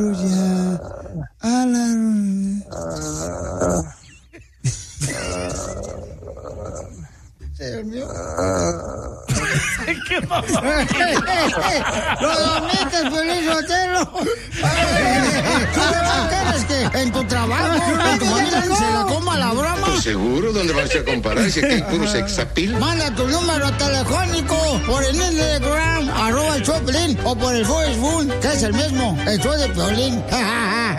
A la... Señor mío. ¿Qué pasó? ¡Lo dormiste, Piolín Sotelo! ¿Quieres que en tu trabajo, en tu familia, se la coma la broma? Pues seguro, ¿dónde vas a comparar? Si aquí hay puro sexapil. Manda tu número telefónico por el Instagram, @el show de Piolín, o por el Facebook, que es el mismo, el show de Piolín.